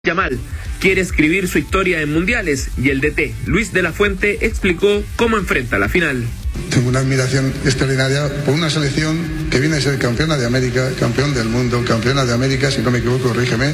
Yamal quiere escribir su historia en mundiales y el DT Luis de la Fuente explicó cómo enfrenta la final. Tengo una admiración extraordinaria por una selección que viene a ser campeona de América, campeón del mundo, campeona de América, si no me equivoco, corrígeme,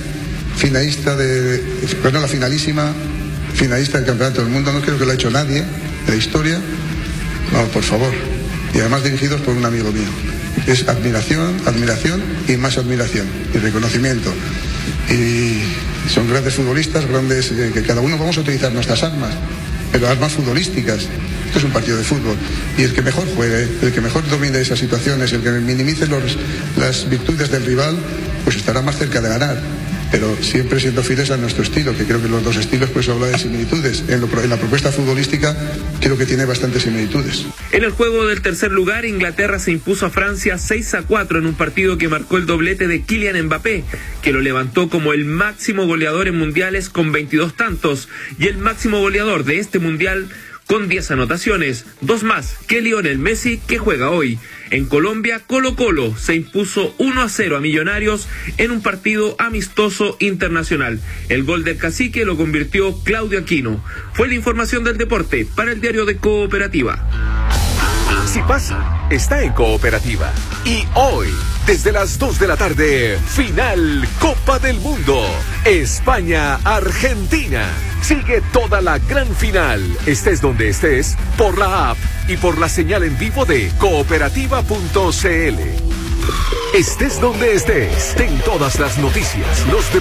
la finalísima, finalista del campeonato del mundo. No creo que lo ha hecho nadie de la historia. No, por favor. Y además dirigidos por un amigo mío. Es admiración y más admiración y reconocimiento. Y son grandes futbolistas, que cada uno vamos a utilizar nuestras armas, pero armas futbolísticas. Esto es un partido de fútbol. Y el que mejor juegue, el que mejor domine esas situaciones, el que minimice las virtudes del rival, pues estará más cerca de ganar. Pero siempre siendo fieles a nuestro estilo, que creo que los dos estilos, pues habla de similitudes. En la propuesta futbolística creo que tiene bastantes similitudes. En el juego del tercer lugar, Inglaterra se impuso a Francia 6-4 en un partido que marcó el doblete de Kylian Mbappé, que lo levantó como el máximo goleador en mundiales con 22 tantos y el máximo goleador de este mundial con 10 anotaciones, 2 más que Lionel Messi, que juega hoy. En Colombia, Colo-Colo se impuso 1-0 a Millonarios en un partido amistoso internacional. El gol del cacique lo convirtió Claudio Aquino. Fue la información del deporte para el diario de Cooperativa. Si pasa, está en Cooperativa. Y hoy, desde las 2 de la tarde, final Copa del Mundo. España-Argentina. Sigue toda la gran final, estés donde estés, por la app y por la señal en vivo de cooperativa.cl. Estés donde estés, ten todas las noticias, los